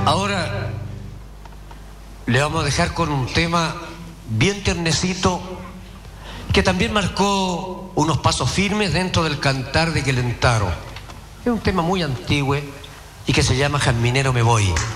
Ahora le vamos a dejar con un tema bien tiernecito que también marcó unos pasos firmes dentro del cantar de Quelentaro. Es un tema muy antiguo y que se llama Jazminero me voy.